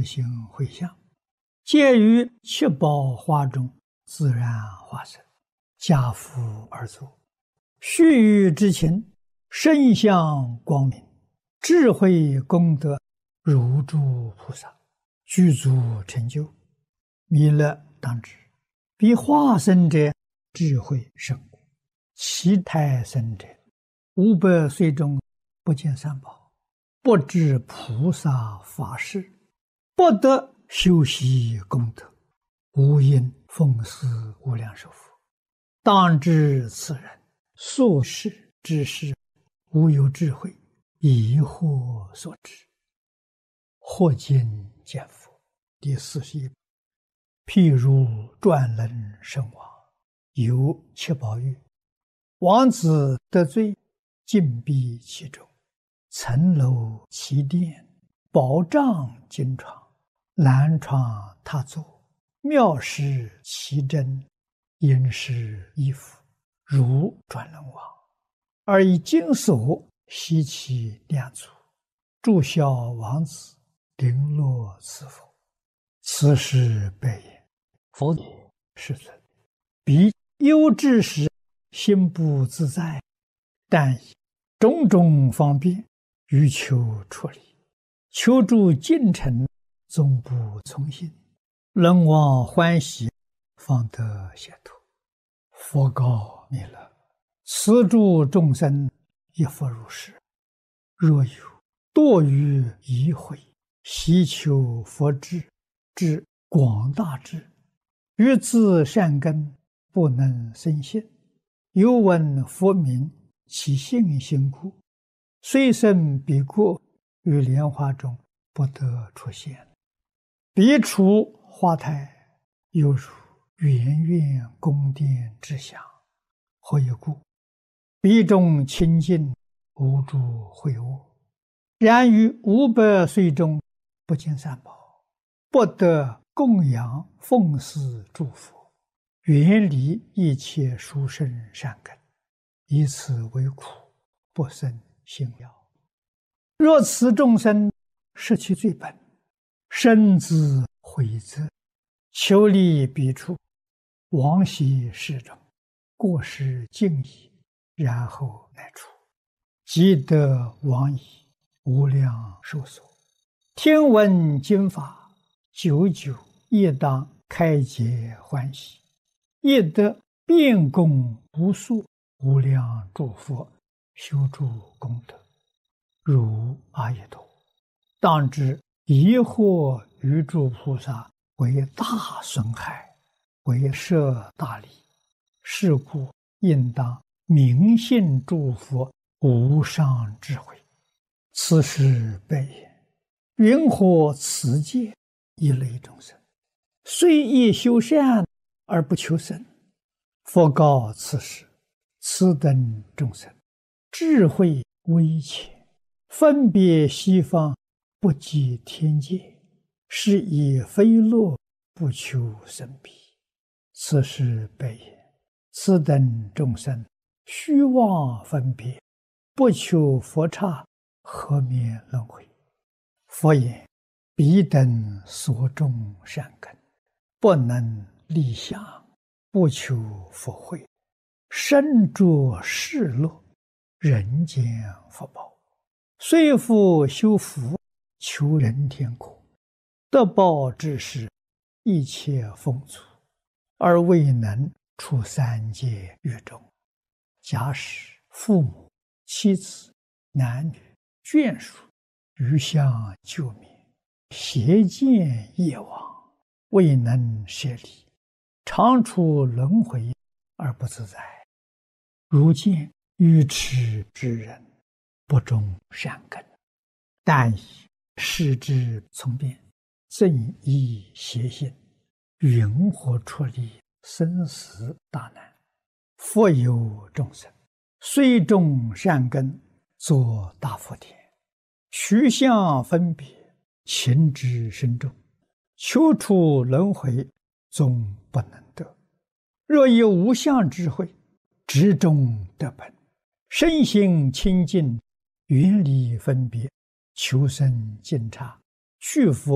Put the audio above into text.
行回向，皆于七宝花中自然化身，家父而坐，须臾之情，身相光明，智慧功德如诸菩萨，具足成就。弥勒当知，彼化身者智慧甚故，其胎生者500岁中不见三宝，不知菩萨法事，不得修习功德，无因奉祀无量寿佛。当知此人所事之事，无有智慧，疑惑所致。或今见佛第41。譬如转轮圣王，有七宝玉，王子得罪，禁闭其中，层楼其殿，宝帐金床，蓝床榻座，妙饰其真，殷实衣服，如转轮王，而以金锁悉其两足，祝孝王子，绫罗赐佛。此时白言：佛也，世尊，彼忧之时，心不自在，但以种种方便，欲求处理，求助近臣，总不从心，人望欢喜，方得解脱。佛告弥勒：此诸众生亦复如是。若有堕于疑慧，希求佛智，之广大智，于自善根不能生信，有闻佛名，其信心故，虽生彼国，于莲花中不得出现。彼处花台，犹如圆圆宫殿之祥。何以故？彼中清净，无诸秽恶。然于500岁中，不见三宝，不得供养奉祀诸佛，远离一切殊胜善根，以此为苦，不生信要。若此众生失其罪本，深自悔责，求离彼处，往昔世中，过失尽已，然后乃出，即得往矣，无量寿所。听闻经法，久久亦当开解欢喜，亦得遍供无数无量诸佛，修诸功德，如阿逸多。当知疑惑于诸菩萨为大损害，为摄大利，是故应当明信诸佛无上智慧。此时白言：云何此界一类众生，虽亦修善而不求生？佛告此时：此等众生智慧微浅，分别西方，不及天界，是以非乐，不求生彼。此时白言：此等众生虚妄分别，不求佛刹，何免轮回？佛言：彼等所种善根，不能立想，不求佛慧，身着世乐，人间福报，虽复修福，求人天国，得报之时，一切丰足，而未能出三界狱中。假使父母、妻子、男女、眷属余相救灭，邪见业往，未能舍离，常处轮回而不自在。如见愚痴之人，不种善根，但以视之从变，正依邪心，云何出离生死大难？佛有众生，虽种善根，作大福田，取相分别，情之深重，求出轮回，终不能得。若有无相智慧，执中得本，身心清净，远离分别，求生净刹，去佛